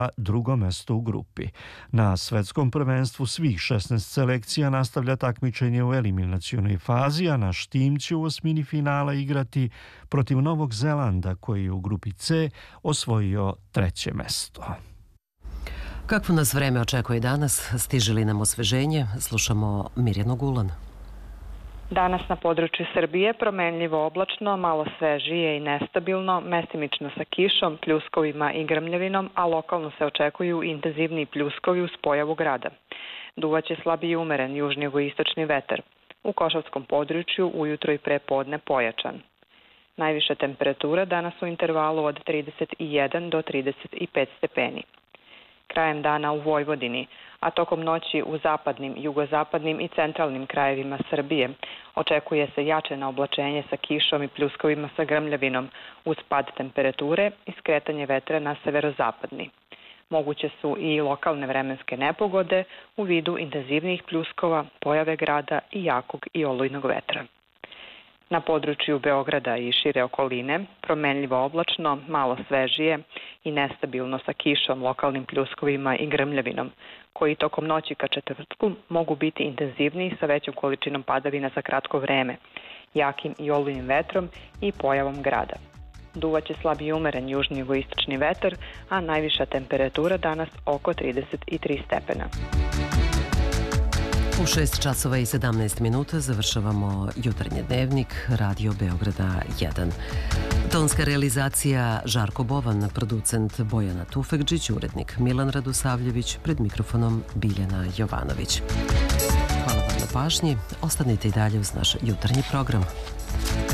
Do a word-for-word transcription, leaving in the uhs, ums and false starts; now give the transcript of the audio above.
drugo mesto u grupi. Na svetskom prvenstvu svih šesnaest selekcija nastavlja takmičenje u eliminacionoj fazi, a naš tim će u osmini finala igrati protiv Novog Zelanda, koji je u grupi C osvojio treće mesto. Kakvo nas vreme očekuje danas? Stiže li nam osveženje? Slušamo Mirjanu Gulan. Danas na području Srbije promenljivo oblačno, malo svežije i nestabilno, mestimično sa kišom, pljuskovima i grmljavinom, a lokalno se očekuju intenzivniji pljuskovi uz pojavu grada. Duvaće slab i umeren južni jugoistočni vetar. U Košavskom području ujutro i pre podne pojačan. Najviša temperatura danas u intervalu od trideset jedan do trideset pet stepeni. Krajem dana u Vojvodini, a tokom noći u zapadnim, jugozapadnim i centralnim krajevima Srbije očekuje se jačeno oblačenje sa kišom i pljuskovima sa grmljavinom uz pad temperature i skretanje vetra na severozapadni. Moguće su i lokalne vremenske nepogode u vidu intenzivnijih pljuskova, pojave grada i jakog i olujnog vetra. Na području Beograda i šire okoline promenljivo oblačno, malo svežije i nestabilno sa kišom, lokalnim pljuskovima i grmljavinom, koji tokom noći ka četvrtku mogu biti intenzivniji sa većom količinom padavina za kratko vreme, jakim i olujnim vetrom i pojavom grada. Duvaće slab i umeren južni jugoistočni vetar, a najviša temperatura danas oko trideset tri stepena. U šest časova i sedamnaest minuta završavamo jutarnji dnevnik Radio Beograda jedan. Tonska realizacija Žarko Bovan, producent Bojana Tufekđić, urednik Milan Radosavljević, pred mikrofonom Biljana Jovanović. Hvala vam na pažnji, ostanite i dalje uz naš jutarnji program.